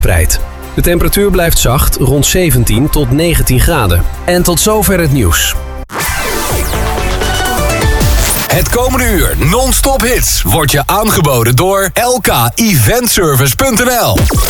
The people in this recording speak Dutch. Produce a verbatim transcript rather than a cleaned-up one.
De temperatuur blijft zacht, rond zeventien tot negentien graden. En tot zover het nieuws. Het komende uur non-stop hits wordt je aangeboden door L K Eventservice punt n l.